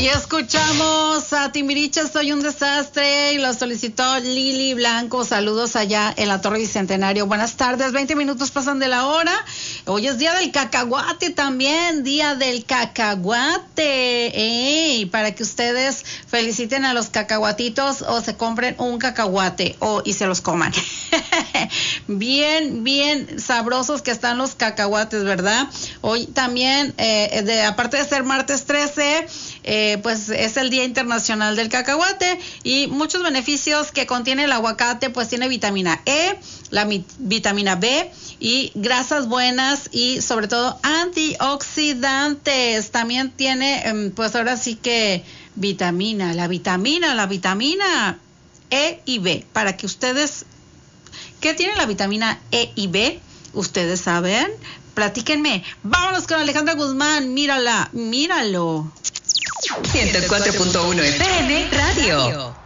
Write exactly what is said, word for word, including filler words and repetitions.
Ahí escuchamos a Timbiriche, Soy un Desastre, y lo solicitó Lili Blanco. Saludos allá en la Torre Bicentenario. Buenas tardes, veinte minutos pasan de la hora. Hoy es día del cacahuate también, día del cacahuate. Ey, para que ustedes feliciten a los cacahuatitos o se compren un cacahuate o y se los coman. Bien, bien sabrosos que están los cacahuates, ¿verdad? Hoy también, eh, de, aparte de ser martes trece, eh, pues es el Día Internacional del Cacahuate, y muchos beneficios que contiene el aguacate, pues tiene vitamina E, la mi, vitamina B y grasas buenas y sobre todo antioxidantes. También tiene, eh, pues ahora sí que vitamina, la vitamina, la vitamina E y B, para que ustedes... ¿Qué tiene la vitamina E y B? ¿Ustedes saben? Platíquenme. Vámonos con Alejandra Guzmán. Mírala, míralo. ciento cuatro punto uno F M Radio.